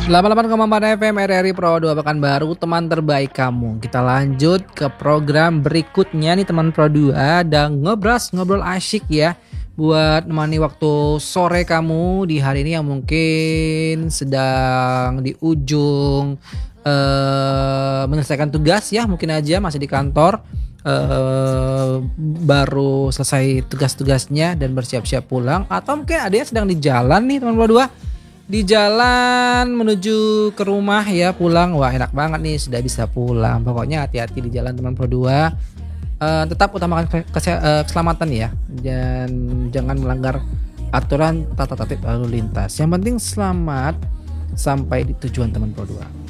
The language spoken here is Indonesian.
88,4 FM RRI Pro 2 Pekanbaru, teman terbaik kamu. Kita lanjut ke program berikutnya nih teman Pro 2. Ada ngobrol asyik ya, buat nemani waktu sore kamu di hari ini yang mungkin sedang di ujung menyelesaikan tugas ya, mungkin aja masih di kantor, baru selesai tugas-tugasnya dan bersiap-siap pulang, atau mungkin ada yang sedang di jalan nih teman Pro 2, di jalan menuju ke rumah ya, pulang. Wah, enak banget nih, sudah bisa pulang. Pokoknya hati-hati di jalan teman Pro 2. Tetap utamakan keselamatan ya, dan jangan melanggar aturan tata tertib lalu lintas. Yang penting selamat sampai di tujuan teman Pro 2.